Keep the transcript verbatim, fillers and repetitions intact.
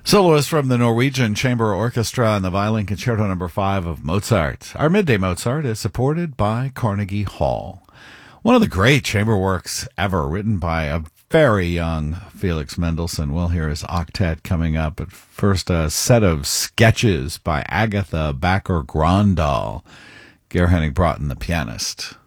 Soloist from the Norwegian Chamber Orchestra and the Violin Concerto Number five of Mozart. Our Midday Mozart is supported by Carnegie Hall. One of the great chamber works ever, written by a very young Felix Mendelssohn. We'll hear his octet coming up. But first, a set of sketches by Agatha Backer-Grøndahl, Geir Henning Broughton, the pianist.